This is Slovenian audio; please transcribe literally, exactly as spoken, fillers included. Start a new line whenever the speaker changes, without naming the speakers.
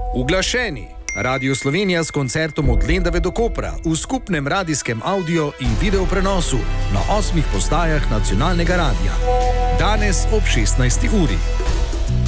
Uglašeni. Radio Slovenija s koncertom od Lendave do Kopra v skupnem radijskem audio in video prenosu na osmih postajah nacionalnega radija. Danes ob šestnajsti uri.